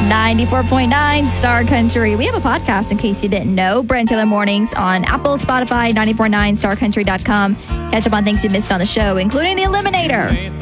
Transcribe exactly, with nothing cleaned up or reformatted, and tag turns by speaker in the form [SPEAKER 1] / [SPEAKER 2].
[SPEAKER 1] ninety-four point nine Star Country. We have a podcast in case you didn't know. Brent Taylor Mornings on Apple, Spotify, ninety-four point nine star country dot com. Catch up on things you missed on the show, including the Eliminator.